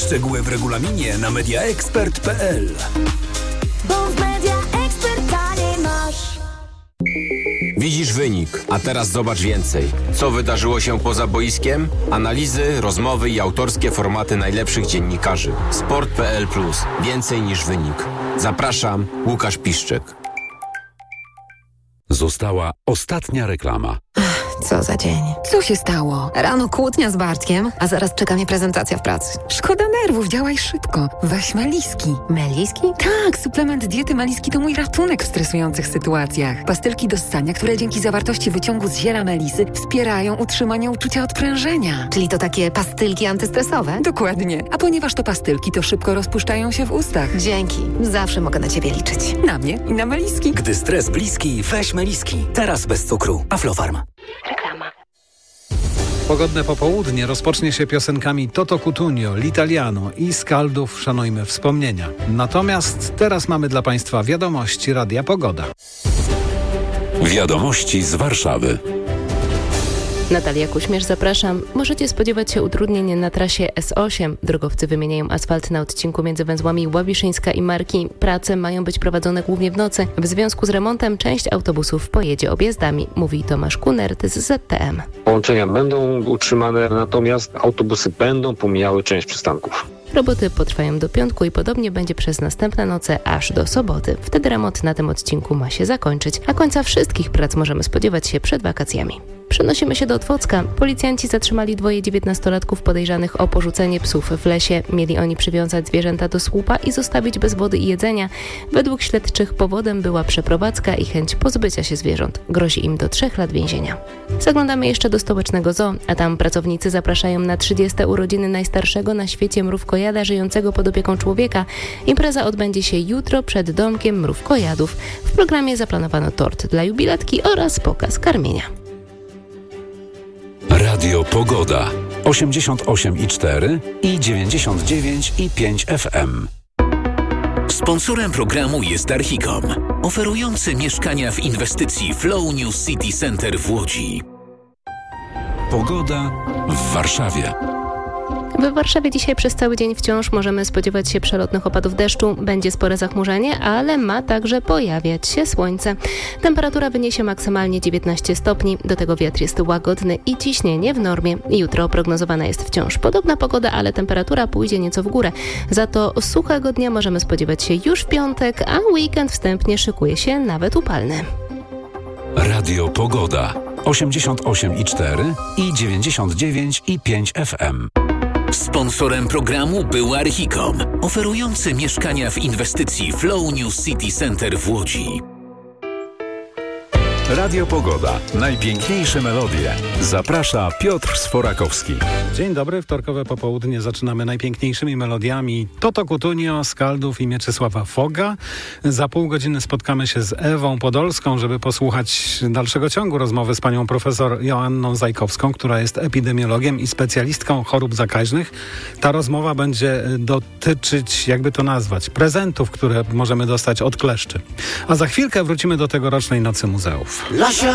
Szczegóły w regulaminie na mediaexpert.pl. Bo w Media Expert taniej masz. Widzisz wynik, a teraz zobacz więcej. Co wydarzyło się poza boiskiem? Analizy, rozmowy i autorskie formaty najlepszych dziennikarzy. Sport.pl+. Więcej niż wynik. Zapraszam, Łukasz Piszczek. Została ostatnia reklama. Co za dzień. Co się stało? Rano kłótnia z Bartkiem, a zaraz czeka mnie prezentacja w pracy. Szkoda nerwów, działaj szybko. Weź Meliski. Meliski? Tak, suplement diety Meliski to mój ratunek w stresujących sytuacjach. Pastylki do ssania, które dzięki zawartości wyciągu z ziela melisy wspierają utrzymanie uczucia odprężenia. Czyli to takie pastylki antystresowe? Dokładnie. A ponieważ to pastylki, to szybko rozpuszczają się w ustach. Dzięki. Zawsze mogę na ciebie liczyć. Na mnie i na Meliski. Gdy stres bliski, weź Meliski. Teraz bez cukru. Aflofarm. Reklama. Pogodne popołudnie rozpocznie się piosenkami Toto Cutugno, L'Italiano i Skaldów Szanujmy Wspomnienia. Natomiast teraz mamy dla Państwa wiadomości Radia Pogoda. Wiadomości z Warszawy. Natalia Kuśmierz, zapraszam. Możecie spodziewać się utrudnień na trasie S8. Drogowcy wymieniają asfalt na odcinku między węzłami Łabiszyńska i Marki. Prace mają być prowadzone głównie w nocy. W związku z remontem część autobusów pojedzie objazdami, mówi Tomasz Kunert z ZTM. Połączenia będą utrzymane, natomiast autobusy będą pomijały część przystanków. Roboty potrwają do piątku i podobnie będzie przez następne noce aż do soboty. Wtedy remont na tym odcinku ma się zakończyć, a końca wszystkich prac możemy spodziewać się przed wakacjami. Przenosimy się do Otwocka. Policjanci zatrzymali 2 19-latków podejrzanych o porzucenie psów w lesie. Mieli oni przywiązać zwierzęta do słupa i zostawić bez wody i jedzenia. Według śledczych powodem była przeprowadzka i chęć pozbycia się zwierząt. Grozi im do 3 lat więzienia. Zaglądamy jeszcze do stołecznego zoo, a tam pracownicy zapraszają na 30. urodziny najstarszego na świecie mrówkojada żyjącego pod opieką człowieka. Impreza odbędzie się jutro przed domkiem mrówkojadów. W programie zaplanowano tort dla jubilatki oraz pokaz karmienia. Radio Pogoda 88,4 i 99,5 FM. Sponsorem programu jest Archicom, oferujący mieszkania w inwestycji Flow New City Center w Łodzi. Pogoda w Warszawie. W Warszawie dzisiaj przez cały dzień wciąż możemy spodziewać się przelotnych opadów deszczu. Będzie spore zachmurzenie, ale ma także pojawiać się słońce. Temperatura wyniesie maksymalnie 19 stopni. Do tego wiatr jest łagodny i ciśnienie w normie. Jutro prognozowana jest wciąż podobna pogoda, ale temperatura pójdzie nieco w górę. Za to suchego dnia możemy spodziewać się już w piątek, a weekend wstępnie szykuje się nawet upalny. Radio Pogoda 88,4 i 99,5 FM. Sponsorem programu był Archicom, oferujący mieszkania w inwestycji Flow New City Center w Łodzi. Radio Pogoda. Najpiękniejsze melodie. Zaprasza Piotr Sforakowski. Dzień dobry, wtorkowe popołudnie zaczynamy najpiękniejszymi melodiami Toto Cutugno, Skaldów i Mieczysława Foga. Za pół godziny spotkamy się z Ewą Podolską, żeby posłuchać dalszego ciągu rozmowy z panią profesor Joanną Zajkowską, która jest epidemiologiem i specjalistką chorób zakaźnych. Ta rozmowa będzie dotyczyć, jakby to nazwać, prezentów, które możemy dostać od kleszczy. A za chwilkę wrócimy do tegorocznej Nocy Muzeów.